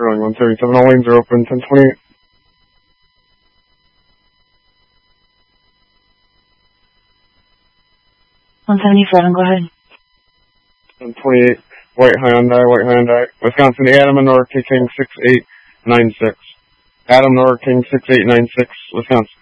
going 137. All lanes are open. 1028. 177, go ahead. 1028. White Hyundai. Wisconsin, Adam and Nora King 6896. Adam Nora King 6896, Wisconsin.